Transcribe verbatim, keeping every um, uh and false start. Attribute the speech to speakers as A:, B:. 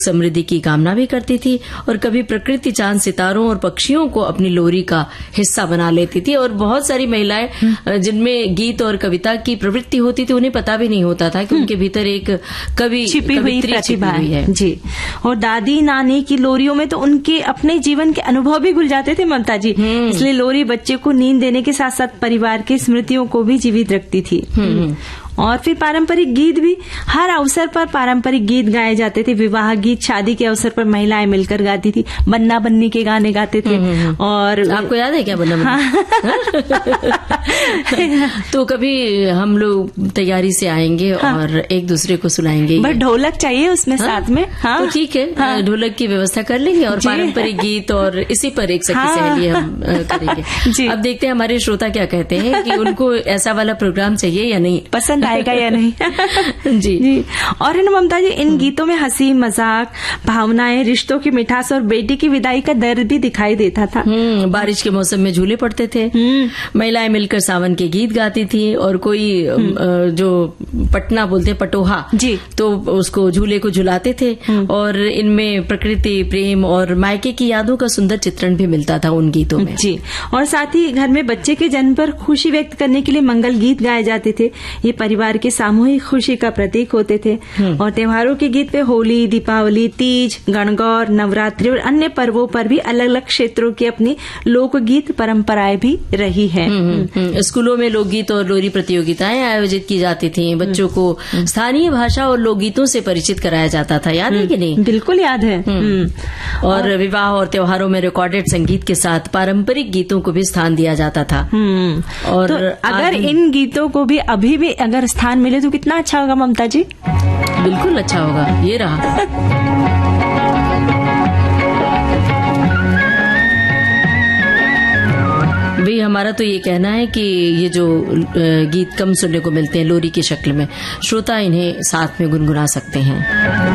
A: समृद्धि की कामना भी करती थी और कभी प्रकृति, चांद, सितारों और पक्षियों को अपनी लोरी का हिस्सा बना लेती थी। और बहुत सारी महिलाएं जिनमें गीत और कविता की प्रवृत्ति होती थी, उन्हें पता भी नहीं होता था कि उनके भीतर एक कवि
B: छिपी हुई प्रतिभा है जी। और दादी नानी की लोरियों में तो उनके अपने जीवन के अनुभव भी घुल जाते थे ममता जी, इसलिए लोरी बच्चे को नींद देने के साथ साथ परिवार की स्मृतियों को भी जीवित रखती थी। और फिर पारंपरिक गीत भी, हर अवसर पर पारंपरिक गीत गाए जाते थे। विवाह गीत, शादी के अवसर पर महिलाएं मिलकर गाती थी, बन्ना बन्नी के गाने गाते थे। और
A: आपको याद है क्या बन्ना बन्नी? तो कभी हम लोग तैयारी से आएंगे हाँ। और एक दूसरे को सुनाएंगे।
B: बस ढोलक चाहिए उसमें हाँ? साथ में हाँ?
A: तो ठीक है हाँ? ढोलक की व्यवस्था कर लेंगे और पारंपरिक गीत और इसी पर एक सखी हाँ? सहेली हम करेंगे। अब देखते हैं हमारे श्रोता क्या कहते हैं कि उनको ऐसा वाला प्रोग्राम चाहिए या नहीं,
B: पसंद आएगा या नहीं। जी जी। और है ना ममता जी, इन गीतों में हंसी मजाक, भावनाएं, रिश्तों की मिठास और बेटी की विदाई का दर्द भी दिखाई देता था।
A: बारिश के मौसम में झूले पड़ते थे, महिलाएं मिलकर सावन के गीत गाती थी और कोई जो पटना बोलते पटोहा जी, तो उसको झूले को झुलाते थे। और इनमें प्रकृति, प्रेम और मायके की यादों का सुंदर चित्रण भी मिलता था उन गीतों में
B: जी। और साथ ही घर में बच्चे के जन्म पर खुशी व्यक्त करने के लिए मंगल गीत गाए जाते थे। ये परिवार के सामूहिक खुशी का प्रतीक होते थे। और त्योहारों के गीत पे होली, दीपावली, तीज, गणगौर, नवरात्रि और अन्य पर्वों पर भी अलग अलग क्षेत्रों की अपनी लोकगीत परंपराएं भी रही है।
A: स्कूलों में लोकगीत और लोरी प्रतियोगिताएं आयोजित की जाती थी। बच्चों को स्थानीय भाषा और लोकगीतों से परिचित कराया जाता था, याद है कि नहीं?
B: बिल्कुल याद है।
A: और विवाह और त्योहारों में रिकॉर्डेड संगीत के साथ पारंपरिक गीतों को भी स्थान दिया जाता था।
B: और तो अगर इन गीतों को भी अभी भी अगर स्थान मिले तो कितना अच्छा होगा ममता जी।
A: बिल्कुल अच्छा होगा। ये रहा भाई, हमारा तो ये कहना है कि ये जो गीत कम सुनने को मिलते हैं लोरी की शक्ल में, श्रोता इन्हें साथ में गुनगुना सकते हैं।